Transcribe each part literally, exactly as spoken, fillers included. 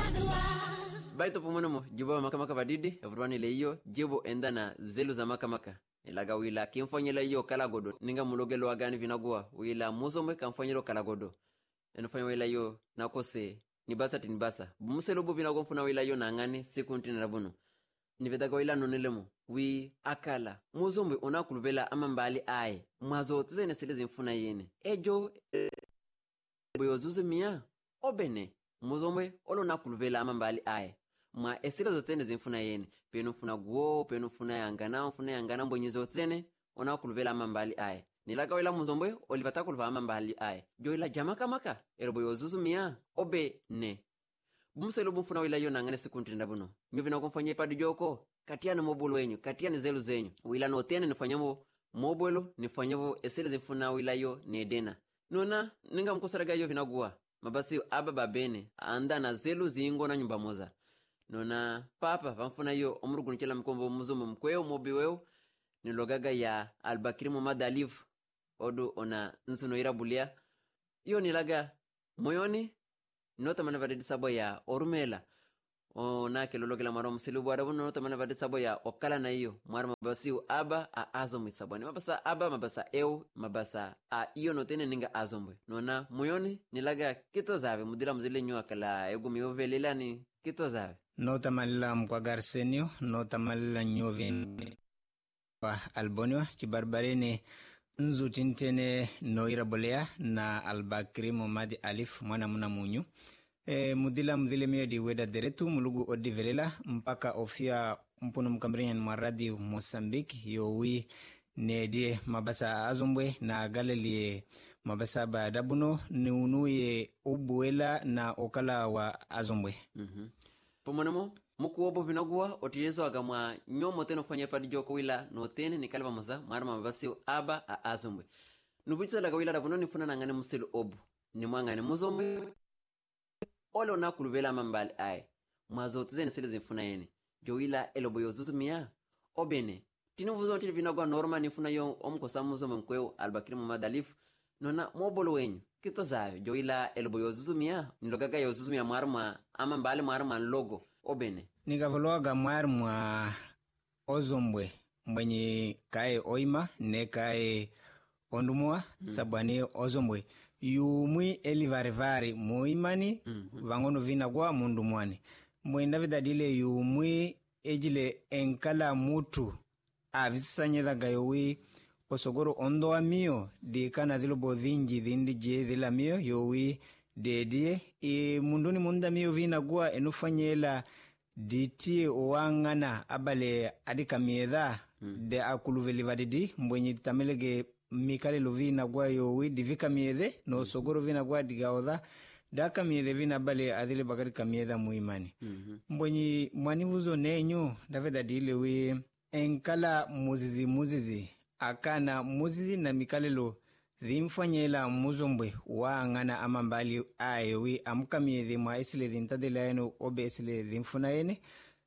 Baito pomonomo jibo makamaka badidi everwani le iyo jibo enda na zelu za makamaka ilaga wila kimfanyela iyo kala godo ninga mulogelo wagani vinagua wila muzomwe kamfanyelo kala godo enufanya wila iyo nakose nibasa tinibasa bumuselobo vinago mfuna wila iyo nangane siku ntina rabuno nivedaga wila nonelemo wi akala muzomwe onakuluvela amambali aye mwazo tizene selezi mfuna yene ejo e, boyozuzu miya obene muzomwe olo nakuluvela amambali aye mwa esile zotene zimfuna yene penu mfuna guo penu mfuna yangana mfuna yangana mbonyi zotene onakuluvela amambali aye nilaga wila muzombwe olivata kuluva amambali aye jo ila jamaka maka erobo yozuzu miya obe ne bumuselo bumfuna wila yo nangane siku ntinda buno mivina kumfanye padi joko katiana mobolo wenyu katiana zelu zenyu wila notene nifanyamo mobolo nifanyamo esile zimfuna wila yo nedena nona ninga mkusaraga yo vinagua mabasi aba babene anda na zelu zingo na nyumba moza nona papa vamfuna yo omurugu nchela mkombo muzumu mkweo mobi weo nilogaga ya Albakiri Muhammad Alif odu ona nsuno irabulia iyo nilaga moyoni nota manavadidi sabo ya orumela ona kelologela maro msilubu adabu nota manavadidi sabo ya okala na iyo mwara mabasi aba a azomwe sabani mabasa aba mabasa eu mabasa a iyo notene ninga azomwe nona moyoni nilaga kito zave mudira mzile nyo akala egumi ovelela ni kito zave nota malila mkwa garsenio nota malila nyovene wa albonio chibarbarene nzu tintene no irabolea na Albakiri Muhammad Alif mwana muna munyu e, mudila mdile meo di weda deretu mulugu odi velela mpaka ofia mpuno mkambriyan maradi Mosambiki yowi nedie mabasa azumbwe na galelie mabasa badabuno ni unuye ubuela na okala wa azumbwe mhm pomonemo mukuobo vinagua otiyezo agamwa nyomo teno fanya padi joko wila no tene ni kalba maza mara mabasi aba a azumbwe nubitsa laga wila dabuno ni funa nangane musilu obu ni mwangane muzomwe olo nakuluvela mambali aye mwazo tizene sile zimfuna yene jo wila elobo yozuzu miya obene tinuvuzo ntili vinagua norma ni funa yo omkosa muzomwe mkweo Albakiri Muhammad Alif nona mobolo wenyu kito zawe jo wila elobo yozuzu miya nilogaga yozuzu miya mwarma ama mbali mwarma logo obene nigavologa mwari mwa ozombwe mwenye kae oima ne kae ondumwa mm. sabani ozombwe yumwi elivarevari muimani mm -hmm. vangono vina gwa mundumwani mwenda vidadile yumwi ejile enkala mutu avisisanyedha gayowi osogoro ondo wa miyo di kana dhilo bodhinji dhindi je dhila miyo yowi dedie e munduni munda miyo vina gwa enufanyela diti owangana abale adika miedha mm. de akuluveli vadidi mbwenye tamelege mikale lovina gwa yowi divika miedhe no sogoro vina gwa digaodha daka miedhe vina abale adhile bakari kamiedha muimani mm -hmm. mbwenye mwanivuzo nenyo daveda dile we enkala muzizi muzizi akana muzizi na mikale lo dhimfanyela muzombwe waangana amambali ayowi amukamiedhe mwa esile dhintadela yeno obe esile dhimfuna yene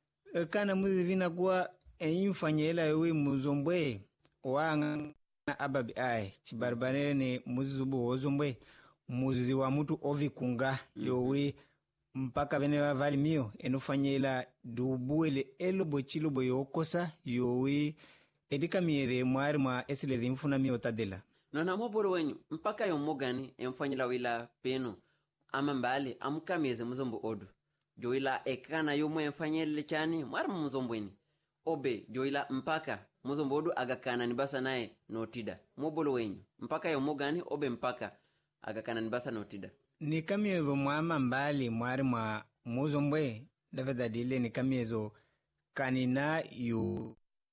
kana muzizi vina kuwa enyifanyela yowi muzombwe waangana ababi aye chibarbarene muzizi ubu ozombwe muzizi wa mutu ovikunga yowi mpaka vene wavali miyo enufanyela dubuele elobo chilobo yokosa yowi edika miedhe mwari mwa esile dhimfuna miyo tadela nona mobolo wenyu mpaka yomogani emfanyila wila penu ama mbali amukameze muzombo odu jo wila ekana yomwe emfanyele chani mwari muzombweni obe jo wila mpaka muzombo odu agakana nibasa nae notida mobolo wenyu mpaka yomogani obe mpaka agakana nibasa notida nikamezo mwama mbali mwari mwa muzombwe daveda dile nikamezo kanina yu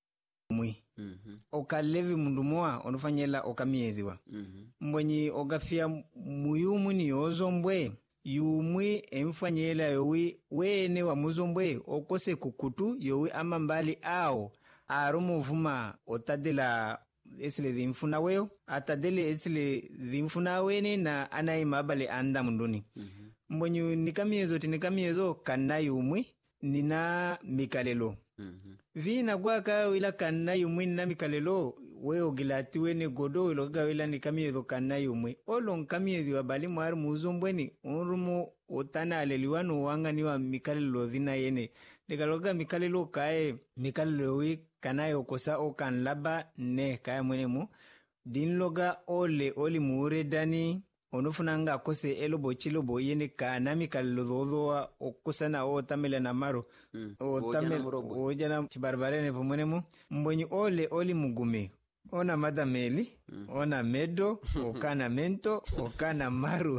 mwi mm -hmm. okalevi mundumoa onufanyela okamieziwa mm -hmm. mbwenye ogafia muyumu ni ozombwe yumwi emfanyela yowi wene wa muzombwe okose kukutu yowi ama mbali ao arumu vuma otadela esile dhimfuna weo atadele esile dhimfuna wene na anaima abale anda munduni mm -hmm. mbwenye nikamiezo tinikamiezo kana yumwi nina mikalelo mm -hmm. vina gwaka wila kana yumwi na mikalelo weo gilati wene godo iloga wila ni kamiedo kana yumwe olo nkamiedo abali mwari muzombweni unrumo otana aleliwano wanga niwa mikale lodhina yene dekaloga mikale lo kae mikale lowi kana yokosa o kan laba ne kae mwene mu dinloga ole oli muure dani onufunanga akose elobo chilobo yene kana mikale lodhoa okosana o tamele na maro mm. o tamele o jana chibarbarene pomwene mu mbonyi ole oli mugume ona madameli mm. ona medo okana mento okana maru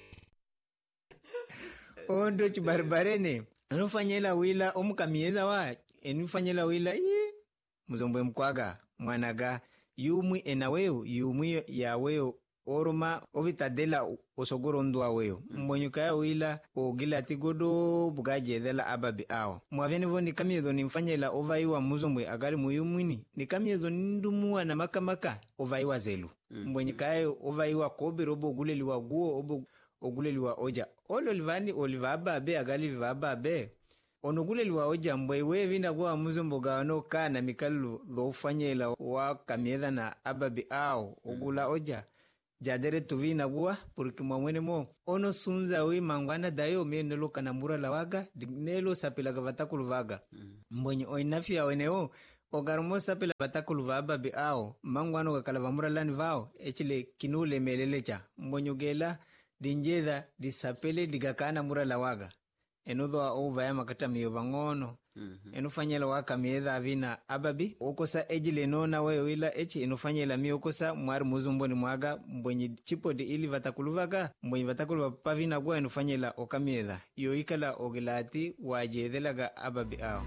ondo chibarbarene nufanyela wila omukamieza wa enufanyela wila ye muzombwe mkwaga mwanaga yumwi enaweo yumwi ya weo oroma ovitadela osogoro ndwa weo mbonyuka ya wila ogila tigodo bugajedela ababi ao mwavene vo nikamiezo nimfanyela ovaiwa muzombwe agari muyumwini nikamiezo ndumuwa na makamaka ovaiwa zelu mm. mbonyuka ya ovaiwa kobe robo oguleliwa guo obo oguleliwa oja olo livani olivaba be agali vivaba be onoguleliwa oja mbwe wevi na kwa muzombo gano kana mikalu dhofanyela wa kamiedha na ababi ao ogula oja jadere tuvina kwa puriki mwamwene mo ono sunza we mangwana dayo me nelo kanamura la waga nelo sapila gavatakulu vaga mbonyi oinafia weneo ogarumo sapila vatakulu va ababi ao mangwano kakala vamura lani vao echile kinule melelecha mbonyi gela dinjeda disapele digakana mura la waga enudho ova ya makata miyo vangono mm-hmm. enufanyela waka miedha avina ababi okosa ejile nona wewe wila echi enufanyela miyo okosa mwari muzumboni mwaga mbonyi chipo di ili vatakuluvaga mbonyi vatakuluva pavina gwa enufanyela okamiedha iyo ikala ogilati wajedhelaga ababi ao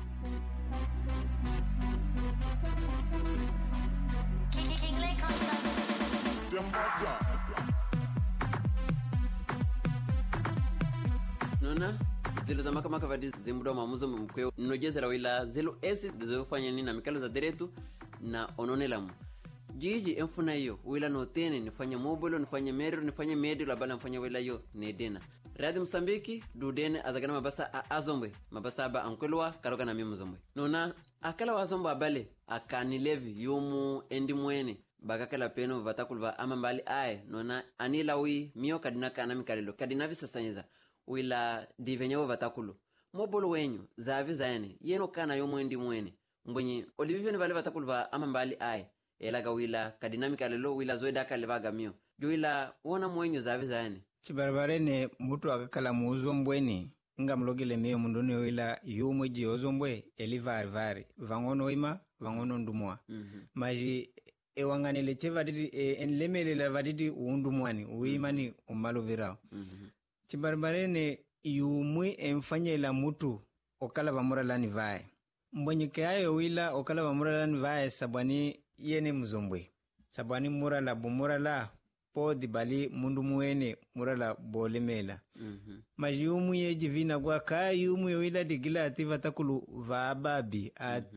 nona zelo za makamaka vadi zembudo mamuzo mkweo nojezera wila zelo esi zofanya nini na mikalo za deretu na ononelamu jiji enfuna hiyo wila notene nifanya mobolo nifanya mero nifanya medio labala nifanya wila yo nedena Radio Msambiki dudene azagana mabasa a azombwe mabasa aba ankwelwa karoga na mimu zombwe nona akala wazombo abale akanilevi yumu endi mwene bagakala peno vatakulva ama mbali ae nona anilawi miyo kadina kana mikalelo kadina visasanyeza wila divenyewo vatakulu mobolo wenyu zavi zayane yeno kana yo mwendi mwene mbonyi olivivyo vale vatakulu va ama mbali ae elaga wila kadinamika lelo wila zoeda kalevaga mio jo wila wona mwenyu zavi zayane chibarbarene mutu akakala muzombweni nga mlogile mio mundoni wila yumwe jiozombwe elivari vari vangono ima vangono ndumwa mm-hmm. maji ewanganele chevadidi e, enlemelela vadidi uundumwani uimani umalo virao mm-hmm. chibarbarene yumwe emfanyela mutu okala vamura lani vae mbonyike ayo wila okala vamura lani vae sabwani yene mzombwe sabwani mura la bumura la po dibali mundu muene mura la bolemela mm-hmm. majiyumu ye jivina kwa ka yumu wila digila ativa takulu vababi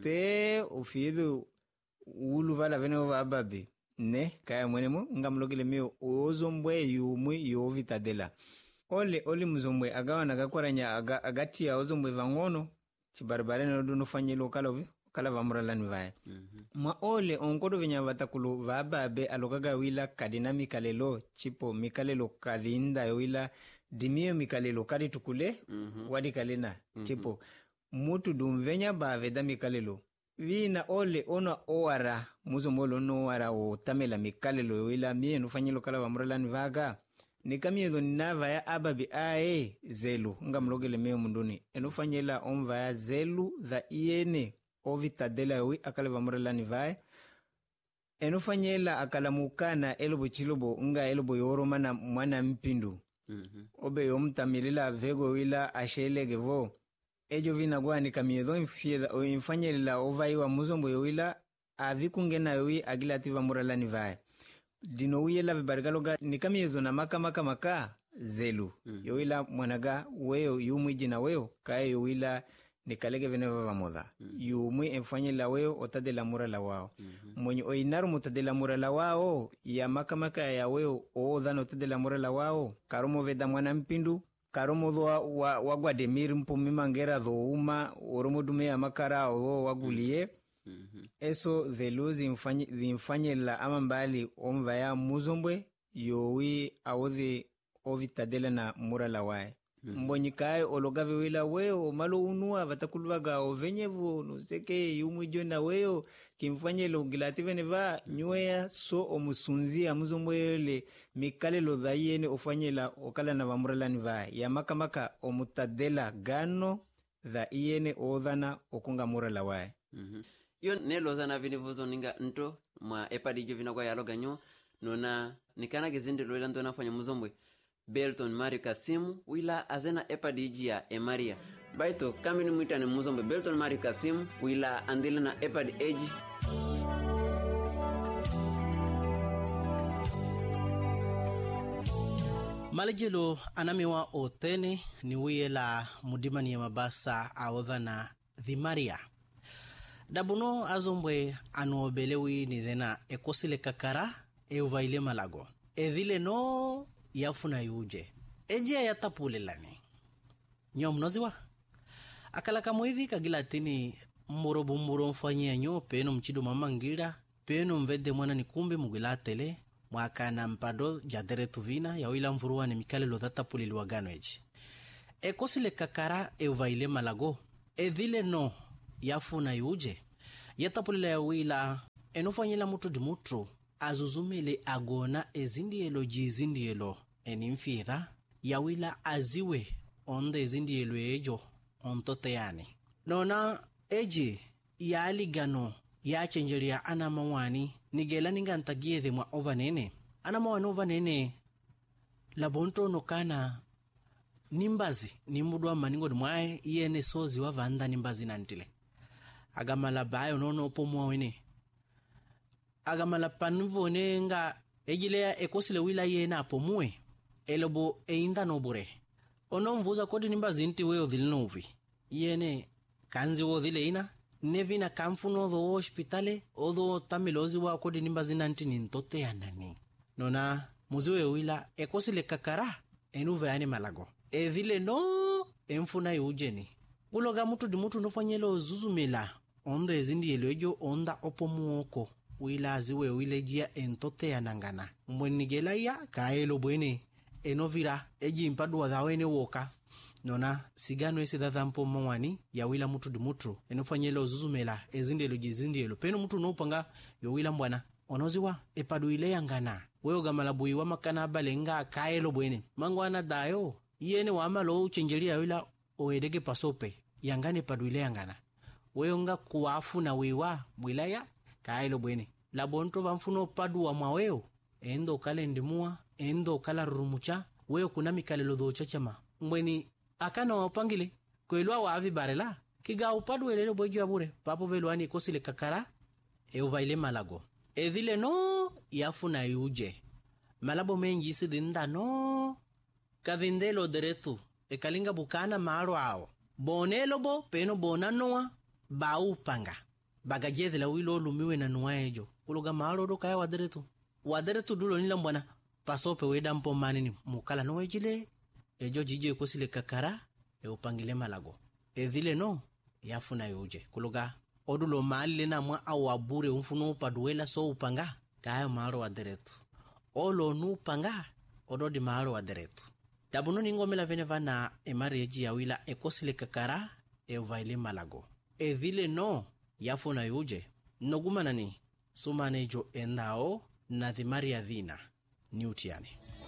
ate mm-hmm. ufidu ulu vala vene vababi ne kaya mwenemo ngamlogile mio ozombwe yumu yovitadela ole oli mzombwe agawa nagakwaranya aga, agatia ozombwe vangono chibarbarene odu nufanyelo kala kala vamura lani vae mm-hmm. ma ole onkodo venya vatakulu vababe alokaga wila kadina mikalelo chipo mikalelo kadinda wila dimio mikalelo kadi tukule mm-hmm. wadi kalena mm-hmm. chipo mutu dumvenya baveda mikalelo vina ole ona oara muzomolo no wara o tamela mikalelo wila mie nufanyelo kala vamura lani vaga nikamiezo ninava ya ababi ae zelu nga mlogele meo munduni enufanyela omva ya zelu dha iene ovitadela yawi akala vamurela nivae enufanyela akala mukana elobo chilobo nga elobo yoroma na mwana mpindu mm-hmm. obe yomtamilila vego wila ashelegevo ejo vina gwa nikamiezo infieda infanyela ovaiwa muzombo yowila avikungena yawi agilati vamurela nivae dino wiyela vibarigaloga nikamiezo na maka maka maka zelu mm. yowila mwanaga weo yumwi jina weo kaya yowila nikalege veneva vamoda mm. yumwi enfanyela weo otadela mura la wao mm-hmm. mwenye oinaru mutadela mura la wao ya maka maka ya weo oodhano otadela mura la wao karomo veda mwana mpindu karomo dhoa wa, wagwademiri mpumima ngera dhouma oromo dume ya makara o wagulie mm-hmm. eso dhelu zinfanyela ama mbali omvaya muzombwe yowi awodhi ovitadela na murala wae mm. mbonyikaye ologave wila weo malo unua vatakuluvaga ovenyevu nuseke yumwijo na weo kimfanyela ugilativene va nyuea so omusunzia muzombwe le mikale lo dhayene ofanyela okala na vamurala ni va ya maka maka omutadela gano dha iyene odhana okunga murala wae mm-hmm. Yo nelo zana vinivuzo ninga nto mwa epadi jo vinagwa yaloga nyo nona nikana gizindi lwela nto nafanya muzombwe Belton Mario Kasimu wila azena epadi ya Emaria baito kamini mwita ni muzombwe Belton Mario Kasimu wila andile na epadi eji Malejelo anamiwa otene ni wiyela mudimani ya mabasa aodha na Thimaria. Dabuno azombwe anuobelewi ni dhena ekosile kakara euvaile malago. Edhile no yafuna yuje. Ejia yatapulelani. Nyomnoziwa. Akalaka muithi kagilatini mmurobu mmuro mfanyia nyo peno mchido mamangira. Peno mvede mwana nikumbi mugilatele. Mwaka na mpado jadere tuvina ya wila mvuruwa ni mikale lo dhatapuliliwa gano eji. Ekosile kakara euvaile malago. Edhile no yafuna yuje yatapulila ya wila enufanyila mutu di mutu azuzumile agona ezindielo jizindielo enimfitha ya wila aziwe onde ezindielo ejo ontote yani nona eji ya aligano ya chenjeria ana mawani nigela ninga ntagiethe mwa ovanene ana mawani ovanene labonto nokana nimbazi nimudwa maningo mwae yene sozi wa vanda nimbazi nantile agamala bayo nono opomwa wene agamala panvo nenga ejilea ekosile wila yena apomwe elobo einda nobure ono mvuza kodi nimbazi nti weo dhilinovi yene kanzi wo dhile ina nevina kamfuno dho hospitale odho tamilozi wa kodi nimbazi nanti nintote yanani nona muziwe wila ekosile kakara enuve yani malago edhile no emfuna yujeni uloga mutu di mutu nofanyelo zuzumela onda ezindi elejo onda opomuoko wila aziwe wile jia entote ya nangana mwenigela ya kaelo bwene enovira eji impadu wa dhawene woka nona sigano esi dhathampo mwani ya wila mutu di mutu enofanyelo zuzumela ezindi elo jizindi elo peno mutu nopanga yo wila mbwana onoziwa epadu ile yangana weo gamalabui wa makana balenga kaelo bwene mangwana dayo yene wamalo uchenjelia wila oedege pasope yangane paduile yangana weyonga kuwafu na wewa wilaya kailo bwene labonto vamfuno padu wa mwaweo endo kale ndimua endo kala rumucha weo kuna mikalelo dhocha chama mbweni akana wapangile kwelwa waavi barela kiga upadu elelo bojo abure papo velwani kosile kakara euvaile malago edhile no yafuna yuje malabo menji sidinda no kadhindelo deretu ekalinga bukana maro ao bonelo bo peno bonanoa baupanga bagajethela wilo lumiwe na nuaejo kuloga maro do kaya waderetu waderetu dulo nila mbwana pasope weda mpo manini mukala no ejile ejo jije kosile kakara e upangile malago edhile no yafuna yuje kuloga odulo mali na mwa awabure umfuno paduela so upanga kaya maro waderetu olo nu panga ododi maro waderetu dabuno ningomela vene vana emarieji ya wila ekosile kakara euvaile malago edhile no yafuna yuje nogumanani sumanejo endao na Thimaria dhina niutiani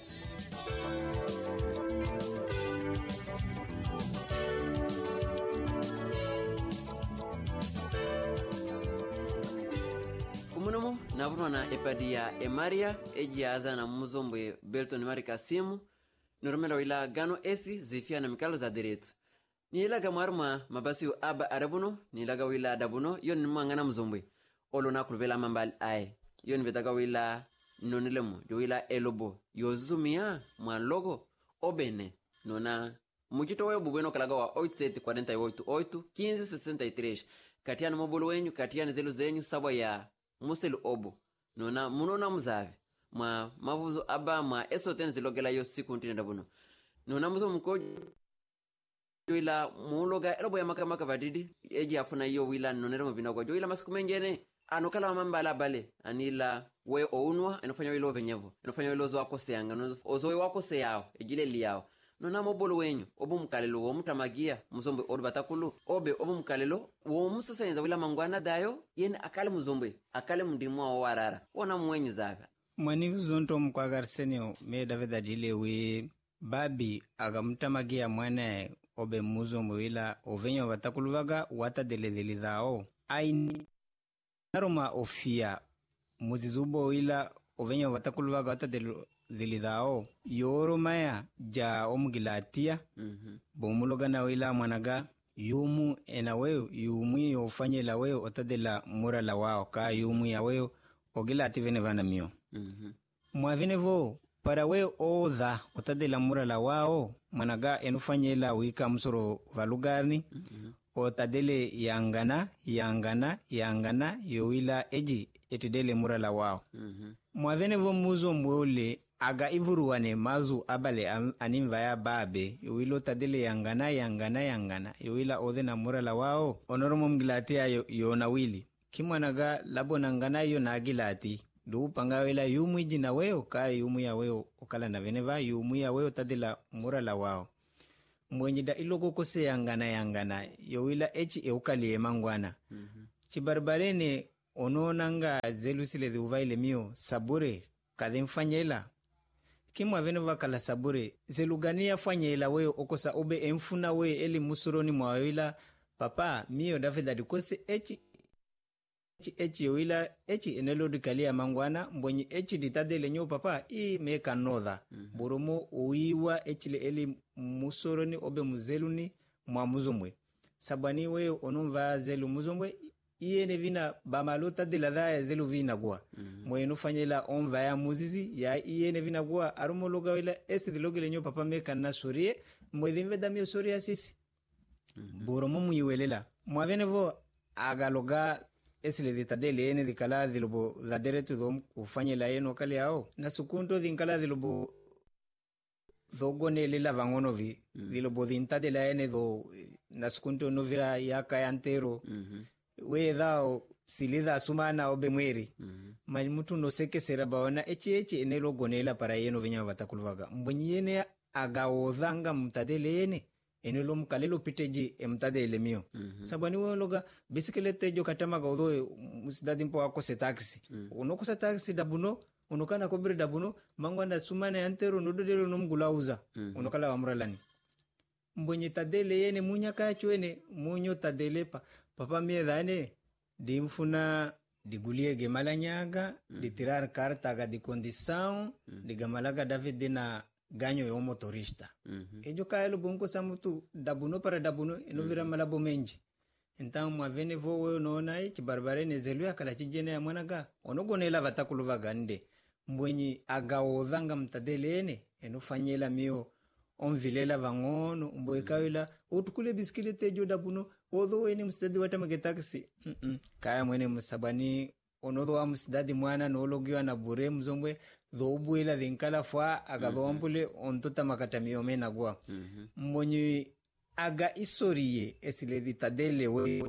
umunomo navunwa na epadi ya Emaria eji aza na muzombwe Belton Mario Kasimu normela wila gano esi zifia na mikalo za deretu nilaga maruma mabasi u aba arabuno nilaga wila adabuno yon nimangana muzombwe olo na kulvela mambali ae yon vetaga wila nonilemo jo wila elobo yozumia mwanlogo obene nona mujito wewe bubweno kalaga wa oito sete quarenta e oito oito quinze sessenta e três katiana mobolo wenyu katiana zelu zenyu sabwa ya muselu obo nona munona muzavi ma mavuzo aba ma esoten zilogela yo siku ntine ndabuno nona muzo mko wila muloga elobo ya maka maka vadidi eji afuna yo wila nonero mabina kwa jo wila masiku menjene anokala wa mambala bale anila we ounwa enofanya wilo venyevo enofanya wilo zo akoseanga ozo we wakoseyao ejile liyao nona mobolo wenyu obu mkalelo wo mutamagia muzombe odu batakulu obe obu mkalelo wo musasenza wila mangwana dayo yene akale muzombe akale mndimwa wa warara wona mwenyu zava mwani zonto mkwagarseni me davida dile we babi aga mutamagia mwana obe muzombe wila ovenyo batakuluvaga wata deledeli dhao aini naroma ofia muzizubo wila ovenyo batakuluvaga wata deledeli dhao yoro maya ja omgilatia mhm bomulogana wila mwanaga yumu enaweo yumwi ofanye la weo otadela mura la wao ka yumu ya weo ogilati vene vana mio mhm mwavine vo para weo odha otadela mura la wao mwanaga enufanye la wika msoro valugarni mhm otadele yangana yangana yangana yowila eji etidele mura la wao mhm mwavine vo muzo mwole aga ivuruwane mazu abale animva ya babe yowilo tadele yangana yangana yangana yowila odhe na mura la wao onoromo mgilati ya yona wili kimwanaga labo nangana yo na gilati du panga wila yumu iji na weo ka yumu ya weo okala na veneva yumu ya weo tadela mura la wao mwenye da ilogo kose yangana yangana yowila echi eukali emangwana mhm chibarbarene ononanga zelusile dhuvaile mio sabure kadhemfanyela kimwa venova kala sabure zelugania fanyela weo okosa obe emfuna we eli musuroni mwawila papa mio davida dikose echi echi echi yowila echi enelo dikalia mangwana mbonyi echi ditadele nyo papa i meka nodha Mhm. boromo uiwa echile eli musuroni obe muzeluni mwa muzomwe sabani weo onomva zelu muzomwe iyene vina bamalota de la daya zelu vina gwa mhm mwenu fanyela onva ya muzizi ya iyene vina gwa arumologa wila esi dilogele nyo papa meka na sorie mwedhimve damio soria sisi mhm boromo muiwelela mwavene vo agaloga esi le ditadele ene dikala dilobo la deretu dom ufanyela eno kali yao na sukunto dinkala dilobo dhogone lela vangonovi Mm. dilobo dintadela ene do na sukunto novira yaka yantero mhm we dhao silidha sumana obe mweri mhm mali mutu no seke sera baona echi echi enelo gonela para yeno venya vatakuluvaga mbonyi yene agaodhanga mtadele yene enelo mkalelo piteji emtadele mio mhm sabani wologa bisikelete jo katamaga odho musidadi mpo akose taxi Mm. unokosa taxi dabuno unokana kobire dabuno mangwanda sumana yantero nododelo nomgulauza Mhm. unokala wamralani mbonye tadele yene munyaka chwene munyo tadele pa papa miedhane dimfuna digulie gemalanyaga Mm. ditirar cartaga di condição Mm. digamalaga david na ganyo yo motorista mhm ejo kaelo bonko samutu dabuno para dabuno enovira malabo menji então mwavene vo we noona e chibarbare nezelu yakala chijene ya mwanaga onogonela vatakuluvaga nde mbwenyi agaodhanga mtadelene enofanyela mio onvilela vangono mboekawila utukule bisikilete jo dabuno odho wene msidadi watamage taxi mm -mm. kaya mwene msabani onodho wa msidadi mwana nologiwa na bure mzombwe dhoubwela dhinkala fwa agadhoambule ontota makatamio mena gwa mhm mbonyi aga isoriye esiledi tadele we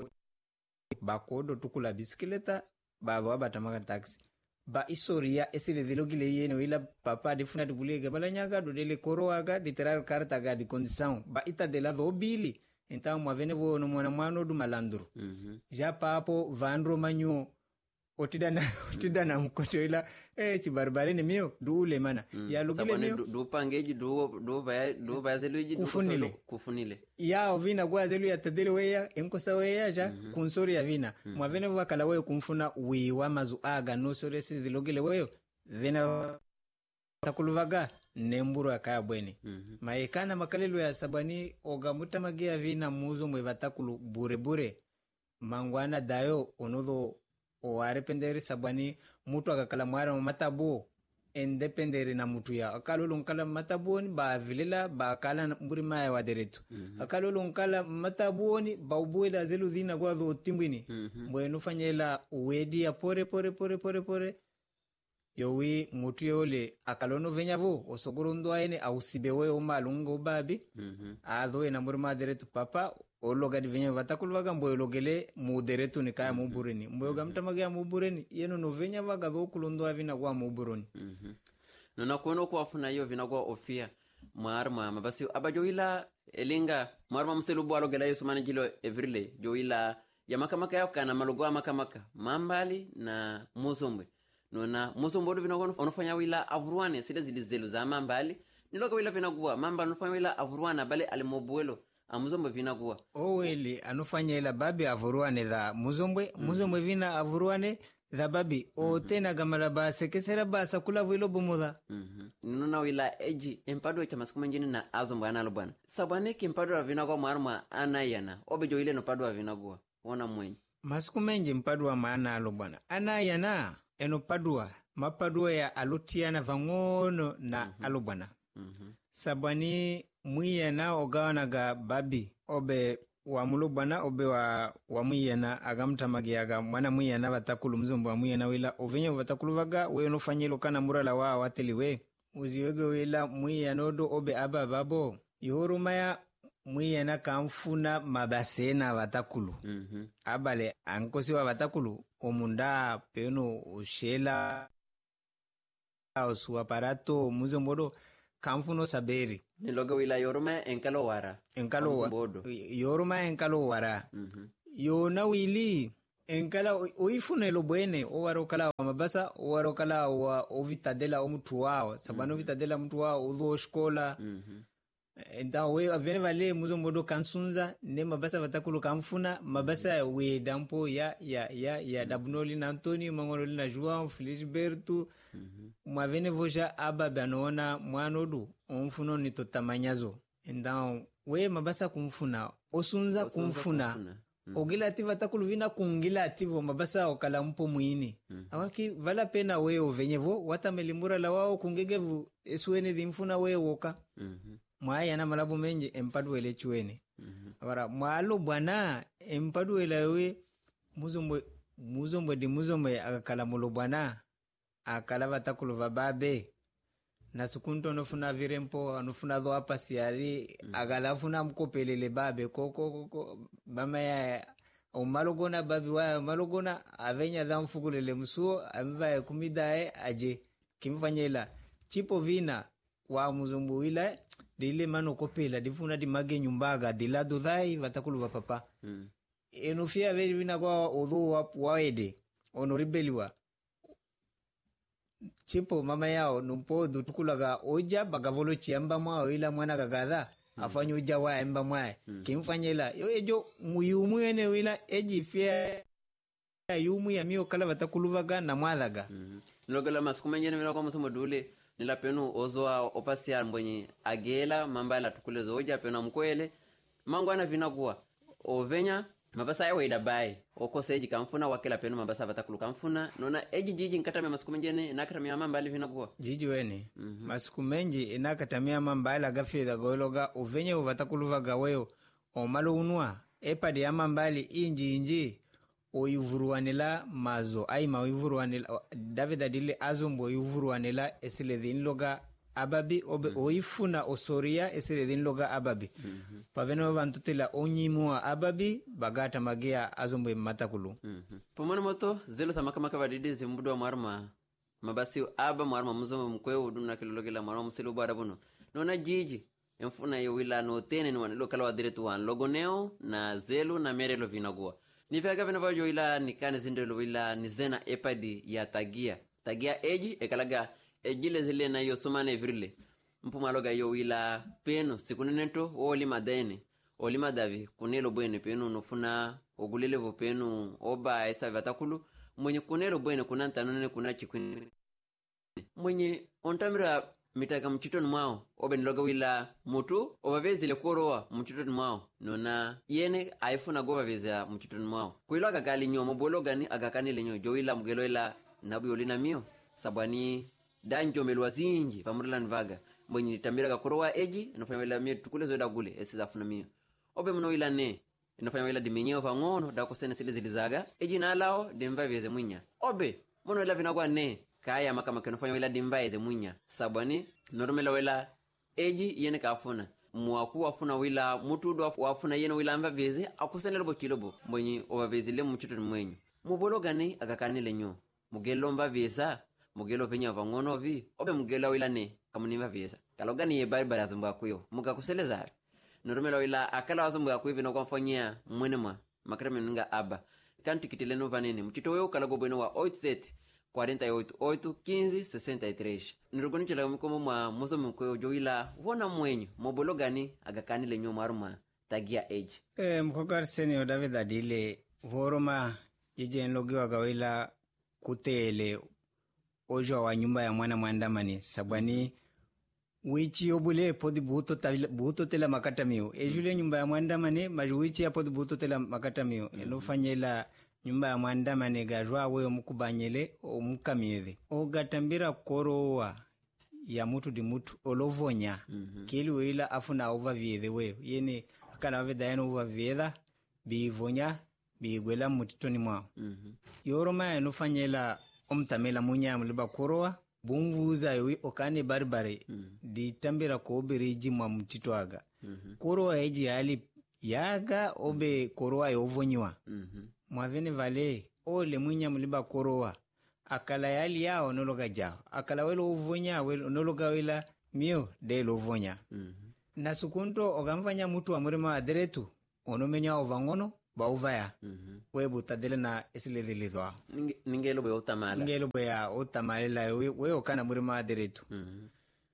bakodo tukula bisikileta badho abatamaga taxi ba isoria esiledi logile yene wila papa difuna digulie gebalanyaga dodele koroaga diterar karta ga di condição ba ita de la bili então mwavene vo no mwana mwano du malandro mhm ja papo vandro manyo otidana otidana mkoto ila eh chibarbare ni mio dule mana ya lugile sabani mio du- du pangeji du du baya du baya zeluji du Kufunile. kosolo- kufunile ya vina gwa zelu ya tadele weya enkosa weya ja kunsori ya vina mwavene wakala weyo kumfuna wiwa mazu aga no sore si dilogile weyo vina takuluvaga nemburu akaya bweni mhm maekana makalelo ya sabani ogamuta magia vina muzo mwe vatakulu bure bure mangwana dayo onodho oware penderi sabani mutu akakala mwara matabo endependeri na mutu ya akalolo nkala mataboni ba vilela ba kala mburi maya waderetu Mhm. akalolo nkala mataboni ba ubuela zelu dhina kwa dho timbwini Mhm. mbwenu fanyela uwedi ya pore pore pore pore pore yowi mutu yole akalono venyavo osogoro ndo aene ausibewe omalungo babi Mhm. adho ena mburi maderetu papa ologa divenye vatakulu vaga mboyo logele muderetu ni kaya mubureni mboyo gamtamaga mubureni yeno novenya vaga gokulondo avina kwa muburoni mhm nona kuno kwa funa hiyo vinagwa ofia marma mabasi abajoila elinga marma mselubu alogela yesu manjilo everile joila ya makamaka yao kana malugwa makamaka mambali na musombwe nona musombwe vinagwa onofanya wila avruane sile zilizelu za mambali niloga wila vinagwa mamba onofanya wila avruana bale alimobuelo amuzombwe vinagwa oweli anofanya ila babi avruane dha muzombwe mm. muzombwe vina avruane dha babi o mm-hmm. tena gamala base kesera basa kula vilo bumuda mhm mm nuna wila eji empado cha masiku mengine na azombwe analo bwana sabane kimpado vinagwa marma anayana obejo ile no pado vinagwa wona mwenye masiku menje mpadua maana alo bwana anayana eno padua mapadua ya alutiana vangono na mm-hmm. alo bwana mm-hmm. sabani mwiyana ogawanaga babi obe wa mulo bwana obe wa wa mwiyana agamtamagiaga mwana mwiyana batakulu mzombo wa mwiyana wila ovenye batakulu vaga we no fanyelo kana murala wa wateliwe uziwege wila mwiyana odo obe aba babo yorumaya mwiyana kamfuna mabasena batakulu mhm abale ankosi wa batakulu omunda peno ushela osu aparato muzombodo kamfuno saberi niloga wila yoruma enkalo wara enkalo wa, yoruma enkalo wara mhm yona wili enkala oifuna elo bwene owarokala wa mabasa owarokala wa ovitadela omutu wao sabano mm-hmm. vitadela mtu wao udho shkola mhm enta we avene vale muzombodo kansunza ne mabasa batakulu kamfuna mabasa we dampo ya ya ya ya dabnoli na Antonio mangololi na João Felisberto mhm mwavene voja aba banaona mwanodu omfuno ni totamanyazo enda we mabasa kumfuna osunza, osunza kumfuna, kumfuna. Mm. ogila ativa takulu vina kungila ativo mabasa okala mpo mwini mm. awaki vala pena we ovenyevo watamelimura la wao kungegevu esuene dhimfuna we woka mhm mwaya na malabu menje empadu ele chuene mhm awara mwalo bwana empadu ele we muzombo muzombo di muzombo akala mulo bwana akala batakulu vababe na sukunto nofuna virempo anofuna dho hapa siari mm. agalafuna mkopelele babe koko koko mama ya umalogona babi wa umalogona avenya dhamfugulele msuo amiva kumidae aje kimfanyela chipo vina wa muzumbu wila dile mano kopela difuna di mage nyumbaga dilado dhai vatakulu va papa mm. enofia veri vina kwa udhu wa waede onoribeliwa chipo mama yao numpo dutukulaga oja bagavolo chiamba mwao ila mwana gagadha mm. afanyo uja wa emba mwae mm. kimfanyela yo ejo muyumu ene wila eji fia yumu ya miyo kala vatakuluvaga na mwalaga mm. nilogala masiku menjene mila kwa musumo dule nila penu ozoa opasiya mbwenye agela mambala tukulezo oja penu mkwele mangwana vinakuwa ovenya mabasa ya weida bai okose eji kamfuna wakela penu mabasa batakulu kamfuna nona eji jiji nkatame masiku menjene inakatamia mambali vinakuwa jiji wene mm-hmm. masiku menji inakatamia mambali agafida goiloga uvenye uvatakulu vaga weo omalo unua epadi ya mambali inji inji oyuvuruanela mazo ai mauvuruanela David adile azombo oyuvuruanela esiledhin loga ababi obe mm-hmm. oifuna osoria esiledhin loga ababi mm-hmm. paveno vantutela onyimua ababi bagata magia azombo matakulu mm-hmm. pomona moto zelo samakamaka vadidi zimbudu wa marma mabasi aba marma muzo mkwe uduna kilologela marma muselu barabuno nona jiji mfuna yowila no tene ni wanelo kala wadiretu wan logoneo na zelu na merelo vinagua nifyaga vina vajo ila nikane zindelo ila nizena epadi ya tagia tagia eji ekalaga ejile zile na yo somane virile mpuma loga yo ila peno sikunenento oli madene oli madavi kunelo bwene peno nofuna ogulele vo peno oba esa vatakulu mwenye kunelo bwene kunanta none kuna chikwini mwenye ontamira mitaka mchitoni mwao obe niloga wila mutu obavezile kurowa mchitoni mwao nona yene aifuna goba veza mchitoni mwao kuilo agakali nyomo bologani agakani lenyo joila mugelo ila nabu yolina mio sabani danjo melwa zinji pamurila nvaga mwenye tambira kurowa eji inafanya wila mio tukule zoida gule esizafuna mio obe mno wila ne inafanya wila dimenyeo fangono da kusene sile zilizaga eji na alao demva veze mwinya obe mno wila vinagwa ne kaya maka maka nufanya wila dimbaye ze munya sabani normela wila eji yene kafuna muaku wafuna wila mutudo wafuna yeno wila amba vezi akusenele bo kilobo mwenye obavezile mchito mwenye mubolo gani agakanile nyo mugelo mba veza mugelo penya vangono vi obe mugelo wila ne kamunimba veza kalogani ye bari bari azumba kuyo mugakuseleza norumelo wila akala azumba kuyo no kwafanyia mwenema makreme nga aba kanti kitileno vanene mchito weo kalago bweno wa oito sete quarenta e oito oito quinze sessenta e três nirugoni chela mikomo mwa muso mkoyo joila wona mwenyu mobolo gani agakanile nyo maruma tagia age eh mkokar senio David Adile voroma jije nlogi wagawila kutele ojo wa nyumba ya mwana mwandamani sabani wichi obule podi buto tala buto tela makata miyo ejule nyumba ya mwandamani majuwichi ya podi buto tela makata miyo mm -hmm. enofanyela nyumba ya mwandamani gajwa wewe mukubanyele omukamieve ogatambira korowa ya mutu di mutu olovonya mm -hmm. kili wila afuna ova viedhe wewe yene akana wave dayano ova viedha bivonya bigwela mutitoni mwao mm -hmm. yoroma enofanyela omtamela munya muliba korowa bumvuza yowi okane barbare mm -hmm. di tambira ko bereji mwa mutitwaga mm -hmm. korowa eji ali yaga obe mm -hmm. korowa yovonyiwa mm -hmm. mwavene vale ole munya muliba korowa akala yali yao nologa jao akala welo uvonya welo nologa wela mio de lovonya mm -hmm. na sukunto ogamfanya mutu amurema aderetu onomenya ovangono bauvaya mm -hmm. webu tadele na esilethilithwa ningelo be utamala ningelo be ya utamala we, we okana murema aderetu mm -hmm.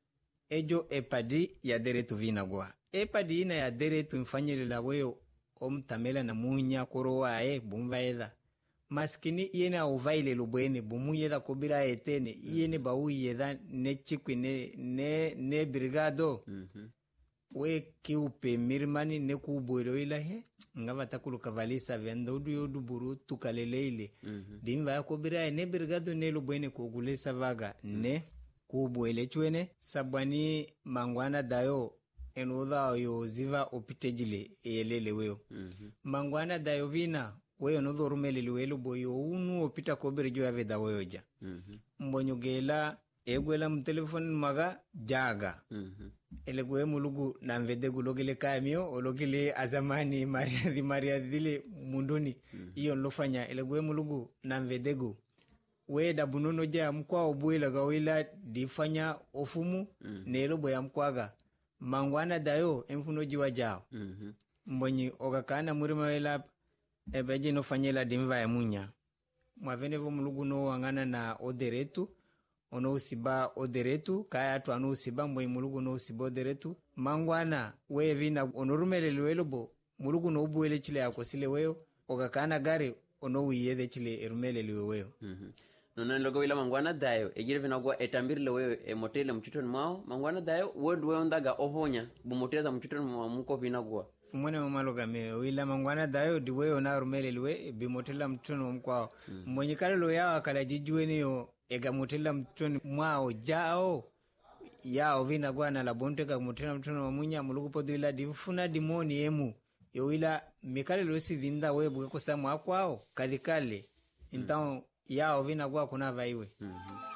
ejo epadi ya deretu vinagwa epadi ina ya deretu mfanyelela weyo omtamela na munya korowa e bumvaeda maskini yena uvaile lubwene bumuyeda kobira etene mm -hmm. yene bauyeda ne chikwi ne ne ne brigado mm -hmm. we kiupe mirmani ne kubwero ila he ngava takulu kavalisa venda udu yodu buru tukaleleile mm -hmm. dimva ya kobira ne brigado ne lubwene kogulesa vaga mm -hmm. ne kubwele chwene sabwani mangwana dayo enudha yo ziva opitejile eyelele weyo mm -hmm. mangwana dayo vina weyo no dorumele welo boyo unu opita kobere jo aveda weyo ja mm -hmm. mbonyogela egwela mtelefoni maga jaga mm -hmm. elegwe mulugu na mvede gulogele kamio ologele azamani maria di maria dile mundoni iyo mm -hmm. lofanya elegwe mulugu na mvedegu we da bunono ja mkwa obwela gawila difanya ofumu mm -hmm. nelo boya mkwaga mangwana dayo emfuno jiwa jao mm -hmm. mbonyi ogakana murima wela ebeje no fanyela dimva ya munya mwavene vo mulugu no wangana na oderetu ono usiba oderetu kaya tu anu usiba mbonyi mulugu no usiba oderetu mangwana we vina onorumele lwelobo mulugu no ubuwele chile yako sile weyo ogakana gari ono uyede chile erumele lweyo mm -hmm. nona logo wila mangwana dayo ejire vinagwa etambirle wewe e motele mchitoni mwao mangwana dayo wodu wewe ndaga ovonya bumoteza mchitoni mwao mko vinagwa mwene mamaloga me wila mangwana dayo di wewe na rumele lwe bimotela mchitoni mwao mm. mwenye kale lo yao akala jijuweni yo ega motela mchitoni mwao jao yao vinagwa na labonteka motela mchitoni mwao munya mulugu podu wila difuna dimoni emu yo wila mikale lo si dhinda wewe buke kusamu akwao kadhikale intao mm. yao vina kwa kuna vaiwe mm -hmm.